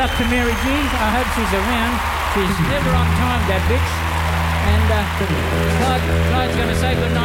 luck to Mary G. I hope she's around. She's never on time, that bitch. And Clyde's going to say good night.